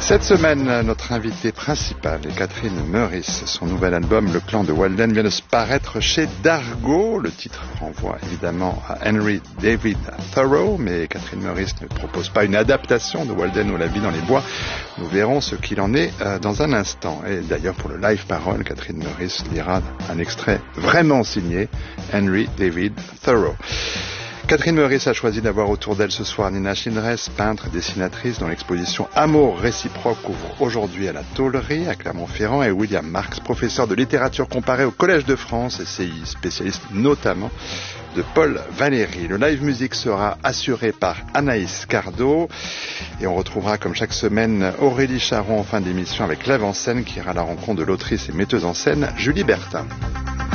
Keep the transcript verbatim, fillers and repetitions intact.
Cette semaine, notre invitée principale est Catherine Meurice. Son nouvel album, Le Clan de Walden, vient de se paraître chez Dargaud. Le titre renvoie évidemment à Henry David Thoreau, mais Catherine Meurice ne propose pas une adaptation de Walden ou La vie dans les bois. Nous verrons ce qu'il en est euh, dans un instant. Et d'ailleurs, pour le live parole, Catherine Meurice lira un extrait vraiment signé Henry David Thoreau. Catherine Meurice a choisi d'avoir autour d'elle ce soir Nina Childress, peintre, dessinatrice, dont l'exposition Amour réciproque ouvre aujourd'hui à la Tôlerie, à Clermont-Ferrand, et William Marx, professeur de littérature comparée au Collège de France, essayiste, spécialiste notamment de Paul Valéry. Le live musique sera assuré par Anaïs Cardo, et on retrouvera comme chaque semaine Aurélie Charon en fin d'émission avec l'avant-scène qui ira à la rencontre de l'autrice et metteuse en scène Julie Bertin.